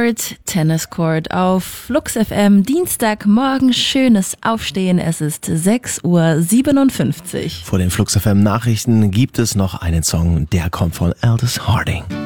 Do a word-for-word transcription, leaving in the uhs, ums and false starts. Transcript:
Court, Tennis Court auf Flux F M. Dienstagmorgen, schönes Aufstehen. Es ist sechs Uhr siebenundfünfzig. Vor den Flux F M Nachrichten gibt es noch einen Song, der kommt von Aldous Harding.